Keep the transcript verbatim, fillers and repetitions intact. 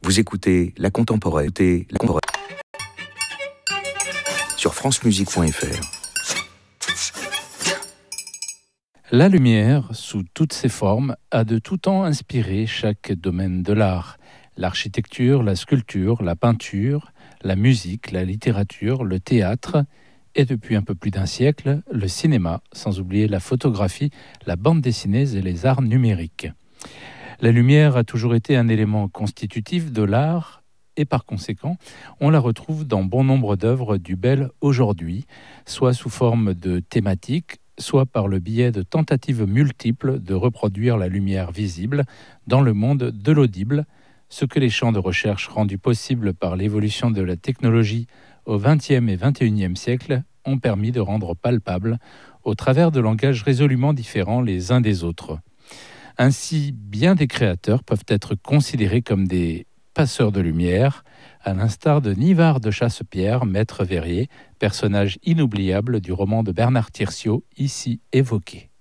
Vous écoutez La Contemporaine, la contemporaine. Sur francemusique point f r. La lumière, sous toutes ses formes, a de tout temps inspiré chaque domaine de l'art. L'architecture, la sculpture, la peinture, la musique, la littérature, le théâtre et depuis un peu plus d'un siècle, le cinéma, sans oublier la photographie, la bande dessinée et les arts numériques. La lumière a toujours été un élément constitutif de l'art et par conséquent, on la retrouve dans bon nombre d'œuvres du bel aujourd'hui, soit sous forme de thématiques, soit par le biais de tentatives multiples de reproduire la lumière visible dans le monde de l'audible, ce que les champs de recherche rendus possibles par l'évolution de la technologie au vingtième et vingt et unième siècle ont permis de rendre palpable au travers de langages résolument différents les uns des autres. Ainsi, bien des créateurs peuvent être considérés comme des passeurs de lumière, à l'instar de Nivard de Chassepierre, maître verrier, personnage inoubliable du roman de Bernard Tirsiot, ici évoqué.